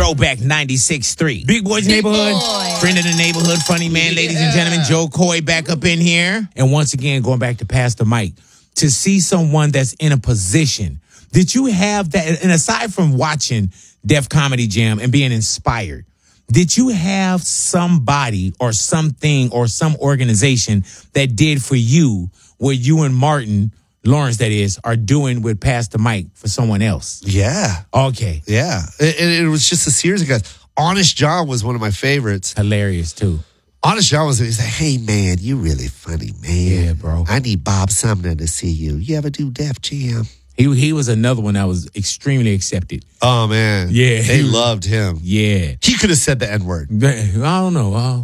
Throwback 96.3. Big Boy's Neighborhood. Boy. Friend of the neighborhood, funny man, ladies and gentlemen. Joe Coy back up in here. And once again, going back to Pastor Mike. To see someone that's in a position. Did you have that? And aside from watching Def Comedy Jam and being inspired, did you have somebody or something or some organization that did for you what you and Martin Lawrence, that is, are doing with Pastor Mike for someone else? Yeah. Okay. Yeah. It was just a series of guys. Honest John was one of my favorites. Hilarious, too. Honest John he's like, hey, man, you really funny, man. Yeah, bro. I need Bob Sumner to see you. You ever do Def Jam? He was another one that was extremely accepted. Oh, man. Yeah. They loved him. Yeah. He could have said the N-word. I don't know.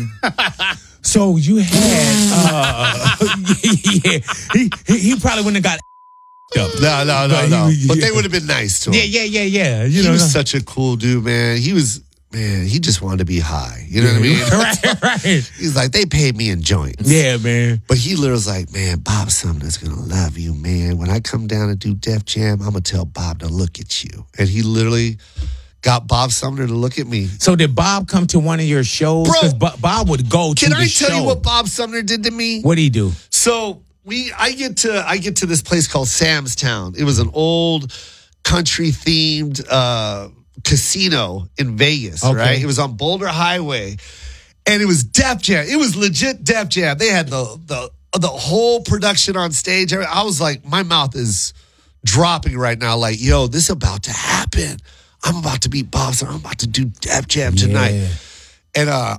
So you had, yeah, he probably wouldn't have got up. No. But they would have been nice to him. Yeah. He was such a cool dude, man. He just wanted to be high. You know what I mean? Right. He's like, they paid me in joints. Yeah, man. But he literally was like, man, Bob Sumner's going to love you, man. When I come down and do Def Jam, I'm going to tell Bob to look at you. And he literally got Bob Sumner to look at me. So did Bob come to one of your shows? Because Bob would go to the show. Can I tell you what Bob Sumner did to me? What'd he do? So I get to this place called Sam's Town. It was an old country themed casino in Vegas, right? It was on Boulder Highway, and it was Def Jam. It was legit Def Jam. They had the whole production on stage. I was like, my mouth is dropping right now. Like, yo, this is about to happen. I'm about to beat Bob Sumner. I'm about to do Def Jam tonight. And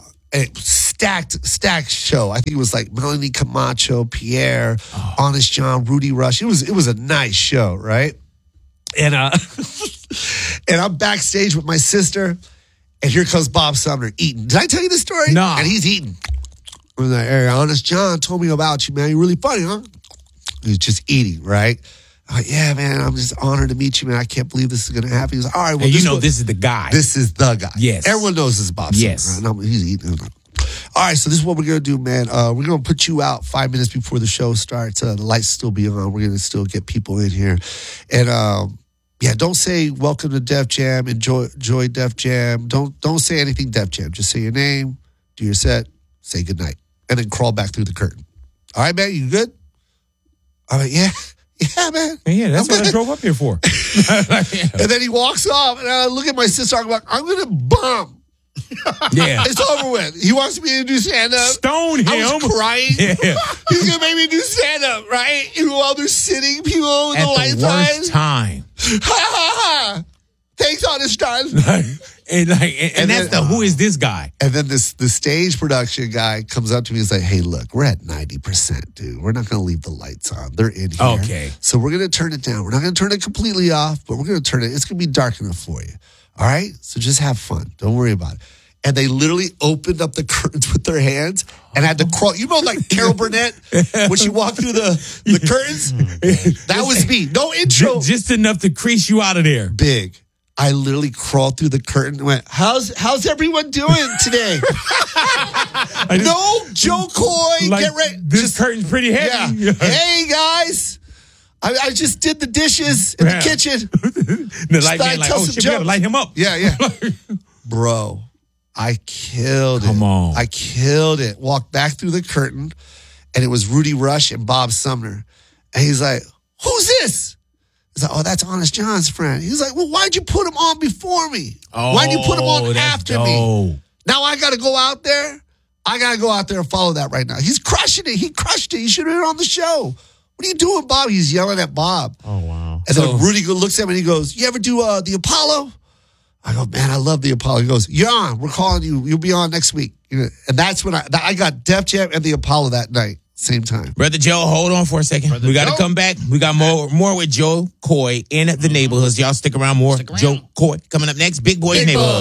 stacked show. I think it was like Melanie Camacho, Pierre, Honest John, Rudy Rush. It was a nice show, right? And and I'm backstage with my sister, and here comes Bob Sumner eating. Did I tell you this story? No. And he's eating. I'm like, hey, Honest John told me about you, man. You're really funny, huh? He's just eating, right? I'm like, yeah, man, I'm just honored to meet you, man. I can't believe this is going to happen. He's like, all right, well, and this is the guy. This is the guy. Yes. Everyone knows this is Bob Sumner. Yes. Right? He's eating. All right, so this is what we're going to do, man. We're going to put you out 5 minutes before the show starts. The lights still be on. We're going to still get people in here. And, yeah, don't say welcome to Def Jam, enjoy Def Jam. Don't say anything Def Jam. Just say your name, do your set, say goodnight, and then crawl back through the curtain. All right, man, you good? I'm like, yeah, man. Yeah, that's what I drove up here for. And then he walks off, and I look at my sister, I'm like, I'm going to bomb. Yeah. It's over with. He wants me to do stand-up. Stone him. I was crying. Yeah. He's going to make me do stand-up, right? While they're sitting, people with At the lights the worst time. Ha, ha, ha. Thanks, Honest John. and that's then, who is this guy? And then the stage production guy comes up to me and is like, hey, look, we're at 90%, dude. We're not going to leave the lights on. They're in here. Okay. So we're going to turn it down. We're not going to turn it completely off, but we're going to turn it. It's going to be dark enough for you. All right? So just have fun. Don't worry about it. And they literally opened up the curtains with their hands and had to crawl. You know, like Carol Burnett, when she walked through the curtains? That was me. No intro. Just enough to crease you out of there. Big. I literally crawled through the curtain and went, how's everyone doing today? No, Joe Coy, like, get ready. This curtain's pretty heavy. Yeah. Hey, guys. I just did the dishes in the kitchen. The light man like, shit, we got to light him up. Yeah. Bro, I killed it. Come on. I killed it. Walked back through the curtain, and it was Rudy Rush and Bob Sumner. And he's like, who's this? He's like, oh, that's Honest John's friend. He's like, well, why'd you put him on before me? Why'd you put him on after me? Now I got to go out there? I got to go out there and follow that right now. He's crushing it. He crushed it. He should have been on the show. What are you doing, Bob? He's yelling at Bob. Oh, wow. And then Rudy looks at him and he goes, you ever do the Apollo? I go, man, I love the Apollo. He goes, you're on. We're calling you. You'll be on next week. And that's when I got Def Jam and the Apollo that night, same time. Brother Joe, hold on for a second. We got to come back. We got more with Joe Coy in the neighborhoods. Y'all stick around more. Joe Coy coming up next. Big Boys Neighborhood.